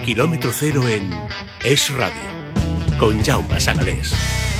Kilómetro Cero en Es Radio, con Jaume Sagalés.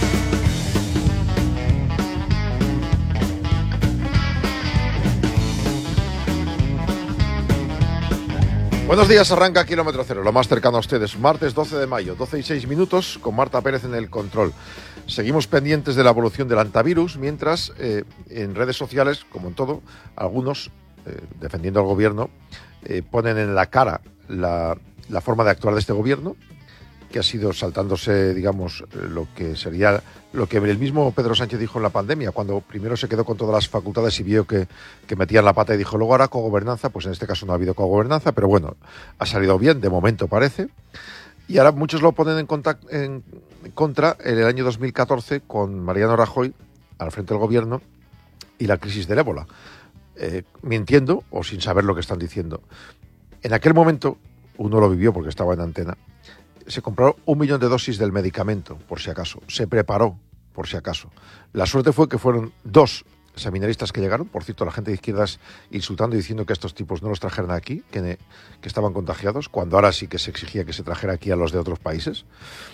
Buenos días, arranca Kilómetro Cero, lo más cercano a ustedes. Martes 12 de mayo, 12 y 6 minutos, con Marta Pérez en el control. Seguimos pendientes de la evolución del antivirus, mientras en redes sociales, como en todo, algunos, defendiendo al gobierno, ponen en la cara la forma de actuar de este gobierno, que ha sido saltándose, digamos, lo que sería lo que el mismo Pedro Sánchez dijo en la pandemia, cuando primero se quedó con todas las facultades y vio que metían la pata y dijo, luego hará cogobernanza. Pues en este caso no ha habido cogobernanza, pero bueno, ha salido bien, de momento parece. Y ahora muchos lo ponen en contra en el año 2014 con Mariano Rajoy al frente del gobierno y la crisis del ébola, mintiendo o sin saber lo que están diciendo. En aquel momento, uno lo vivió porque estaba en antena, se compraron 1 millón de dosis del medicamento, por si acaso. Se preparó, por si acaso. La suerte fue que fueron 2 seminaristas que llegaron. Por cierto, la gente de izquierdas insultando y diciendo que estos tipos no los trajeran aquí, que estaban contagiados, cuando ahora sí que se exigía que se trajera aquí a los de otros países,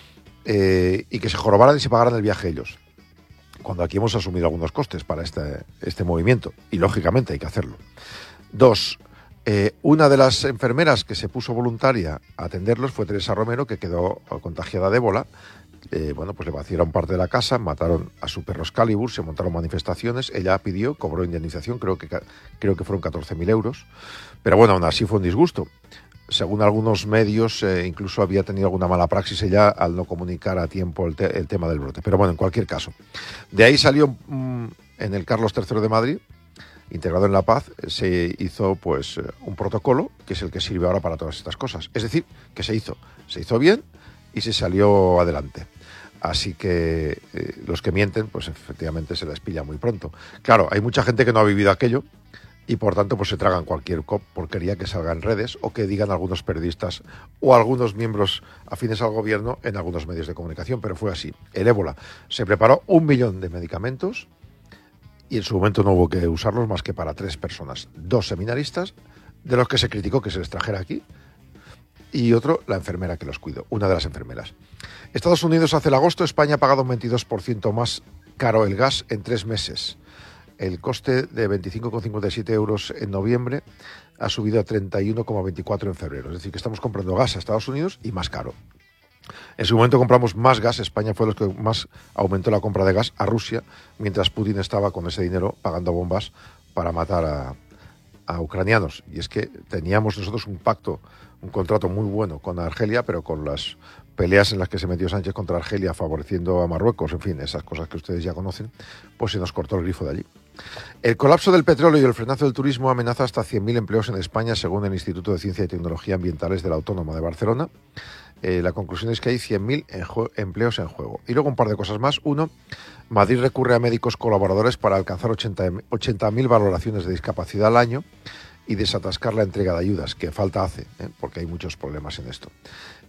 y que se jorobaran y se pagaran el viaje ellos. Cuando aquí hemos asumido algunos costes para este movimiento, y lógicamente hay que hacerlo. 2. Una de las enfermeras que se puso voluntaria a atenderlos fue Teresa Romero, que quedó contagiada de ébola. Pues le vaciaron parte de la casa, mataron a su perro Excalibur, se montaron manifestaciones. Ella pidió, cobró indemnización, creo que fueron 14.000 euros. Pero bueno, aún así fue un disgusto. Según algunos medios, incluso había tenido alguna mala praxis ella al no comunicar a tiempo el tema del brote. Pero bueno, en cualquier caso. De ahí salió en el Carlos III de Madrid, integrado en La Paz, se hizo pues un protocolo que es el que sirve ahora para todas estas cosas. Es decir, que se hizo bien y se salió adelante. Así que los que mienten, pues efectivamente se les pilla muy pronto. Claro, hay mucha gente que no ha vivido aquello y por tanto pues se tragan cualquier porquería que salga en redes o que digan algunos periodistas o algunos miembros afines al gobierno en algunos medios de comunicación, pero fue así. El ébola se preparó 1 millón de medicamentos y en su momento no hubo que usarlos más que para 3 personas. 2 seminaristas, de los que se criticó que se les trajera aquí, y otro, la enfermera que los cuidó, una de las enfermeras. Estados Unidos hace el agosto, España ha pagado un 22% más caro el gas en 3 meses. El coste de 25,57 euros en noviembre ha subido a 31,24 en febrero. Es decir, que estamos comprando gas a Estados Unidos y más caro. En su momento compramos más gas, España fue los que más aumentó la compra de gas a Rusia, mientras Putin estaba con ese dinero pagando bombas para matar a ucranianos. Y es que teníamos nosotros un contrato muy bueno con Argelia, pero con las peleas en las que se metió Sánchez contra Argelia favoreciendo a Marruecos, en fin, esas cosas que ustedes ya conocen, pues se nos cortó el grifo de allí. El colapso del petróleo y el frenazo del turismo amenaza hasta 100.000 empleos en España, según el Instituto de Ciencia y Tecnología Ambientales de la Autónoma de Barcelona. La conclusión es que hay 100.000 empleos en juego. Y luego un par de cosas más. 1, Madrid recurre a médicos colaboradores para alcanzar 80.000 valoraciones de discapacidad al año y desatascar la entrega de ayudas, que falta hace, porque hay muchos problemas en esto.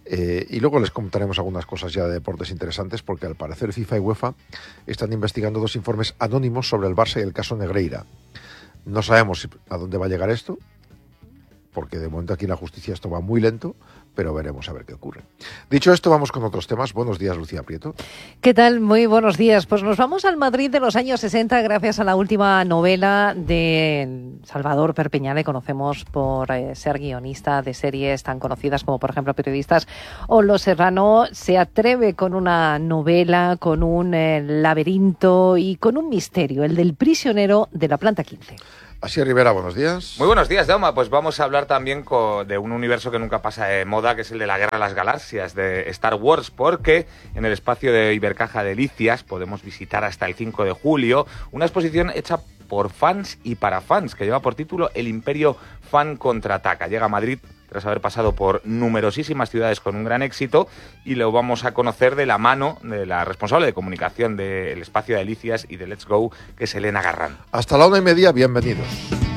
Y luego les contaremos algunas cosas ya de deportes interesantes, porque al parecer FIFA y UEFA están investigando 2 informes anónimos sobre el Barça y el caso Negreira. No sabemos a dónde va a llegar esto, porque de momento aquí en la justicia esto va muy lento, pero veremos a ver qué ocurre. Dicho esto, vamos con otros temas. Buenos días, Lucía Prieto. ¿Qué tal? Muy buenos días. Pues nos vamos al Madrid de los años 60 gracias a la última novela de Salvador Perpiñán. Le conocemos por ser guionista de series tan conocidas como, por ejemplo, Periodistas o Los Serrano. Se atreve con una novela, con un laberinto y con un misterio, el del prisionero de la planta 15. Asier Rivera, buenos días. Muy buenos días, Jaume. Pues vamos a hablar también de un universo que nunca pasa de moda, que es el de la Guerra de las Galaxias, de Star Wars, porque en el espacio de Ibercaja Delicias podemos visitar hasta el 5 de julio una exposición hecha por fans y para fans, que lleva por título El Imperio Fan Contraataca. Llega a Madrid tras haber pasado por numerosísimas ciudades con un gran éxito, y lo vamos a conocer de la mano de la responsable de comunicación del Espacio de Delicias y de Let's Go, que es Elena Garrán. Hasta la 1:30, bienvenidos.